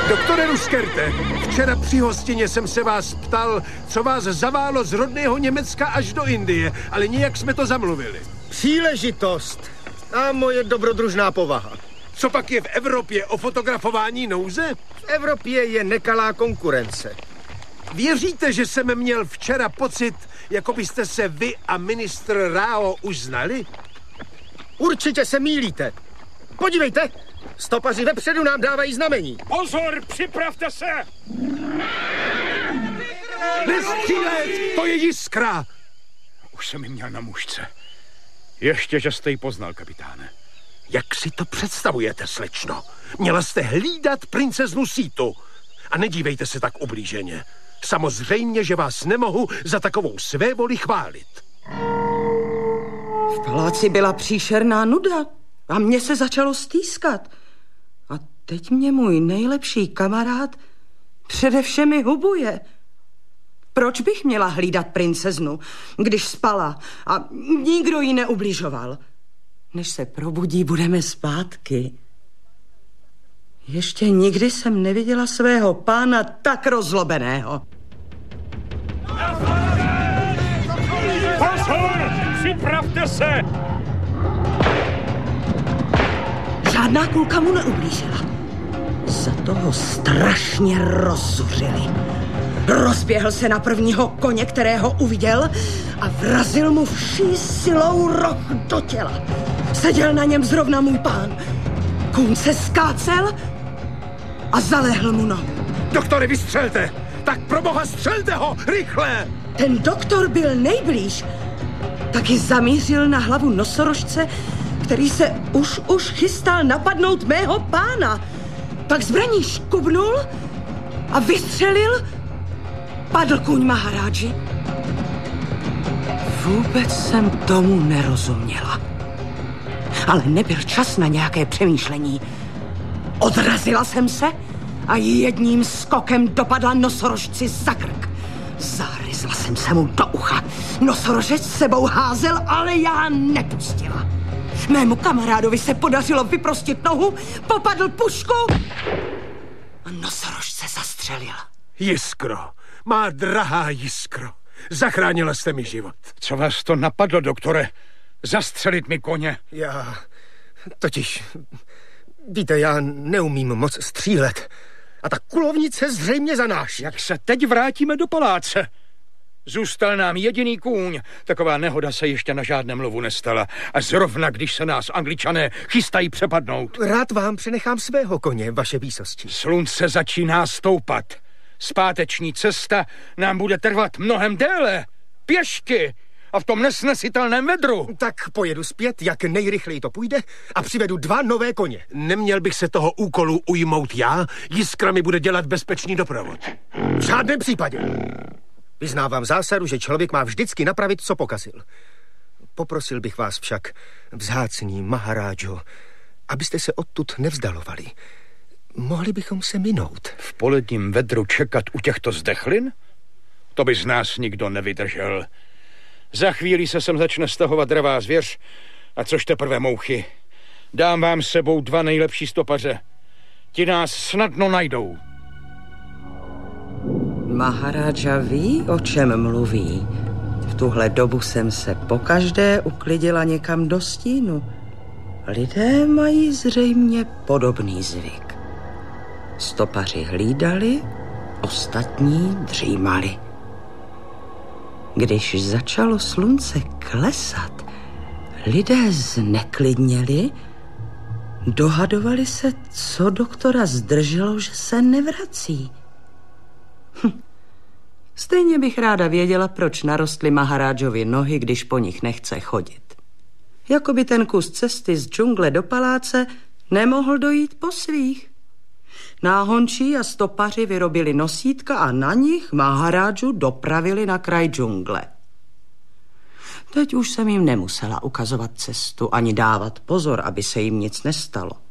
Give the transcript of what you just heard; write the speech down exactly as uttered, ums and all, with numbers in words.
Doktore Ruskerte, včera při hostině jsem se vás ptal, co vás zaválo z rodného Německa až do Indie, ale nějak jsme to zamluvili. Příležitost a moje dobrodružná povaha. Co pak je v Evropě o fotografování nouze? V Evropě je nekalá konkurence. Věříte, že jsem měl včera pocit, jako byste se vy a ministr Rao už znali? Určitě se mýlíte. Podívejte, stopaři vepředu nám dávají znamení. Pozor, připravte se! Nestřílet, to je Jiskra! Už jsem ji měl na mužce. Ještě, že jste ji poznal, kapitáne. Jak si to představujete, slečno? Měla jste hlídat princeznu Sítu. A nedívejte se tak ublíženě. Samozřejmě, že vás nemohu za takovou svévoli chválit. V paláci byla příšerná nuda a mně se začalo stýskat. A teď mě můj nejlepší kamarád přede všemi hubuje. Proč bych měla hlídat princeznu, když spala a nikdo jí neubližoval? Než se probudí, budeme zpátky. Ještě nikdy jsem neviděla svého pána tak rozlobeného. Pozor! Připravte se! Žádná kulka mu neublížila. Za toho strašně rozzuřili. Rozběhl se na prvního koně, kterého uviděl, a vrazil mu vší silou roh do těla. Seděl na něm zrovna můj pán. Kůň se skácel a zalehl mu nohu. Doktore, vystřelte! Tak pro boha střelte ho! Rychle! Ten doktor byl nejblíž. Taky zamířil na hlavu nosorožce, který se už už chystal napadnout mého pána. Pak zbraní škubnul a vystřelil. Padl kůň Maharádži. Vůbec jsem tomu nerozuměla. Ale nebyl čas na nějaké přemýšlení. Odrazila jsem se a jedním skokem dopadla nosorožci za krk. Záryzla jsem se mu do ucha. Nosorožec sebou házel, ale já nepustila. Mému kamarádovi se podařilo vyprostit nohu, popadl pušku a nosorož se zastřelil. Jiskro, má drahá Jiskro, zachránila jste mi život. Co vás to napadlo, doktore? Zastřelit mi koně? Já totiž, víte, já neumím moc střílet. A ta kulovnice zřejmě zanáší. Jak se teď vrátíme do paláce? Zůstal nám jediný kůň. Taková nehoda se ještě na žádném lovu nestala. A zrovna, když se nás Angličané chystají přepadnout. Rád vám přenechám svého koně, vaše výsosti. Slunce začíná stoupat. Zpáteční cesta nám bude trvat mnohem déle. Pěšky a v tom nesnesitelném vedru. Tak pojedu zpět, jak nejrychleji to půjde, a přivedu dva nové koně. Neměl bych se toho úkolu ujmout já? Jiskra mi bude dělat bezpečný doprovod. V žádném případě. Vyznávám zásadu, že člověk má vždycky napravit, co pokazil. Poprosil bych vás však, vzácný Maharádžo, abyste se odtud nevzdalovali. Mohli bychom se minout. V poledním vedru čekat u těchto zdechlin? To by z nás nikdo nevydržel. Za chvíli se sem začne stahovat dravá zvěř, a což teprve mouchy. Dám vám s sebou dva nejlepší stopaře. Ti nás snadno najdou. Maharaja ví, o čem mluví. V tuhle dobu jsem se pokaždé uklidila někam do stínu. Lidé mají zřejmě podobný zvyk. Stopaři hlídali, ostatní dřímali. Když začalo slunce klesat, lidé zneklidněli, dohadovali se, co doktora zdrželo, že se nevrací. Hm. Stejně bych ráda věděla, proč narostly Maharádžovi nohy, když po nich nechce chodit. Jakoby ten kus cesty z džungle do paláce nemohl dojít po svých. Náhončí a stopaři vyrobili nosítka a na nich Maharádžu dopravili na kraj džungle. Teď už jsem jim nemusela ukazovat cestu ani dávat pozor, aby se jim nic nestalo.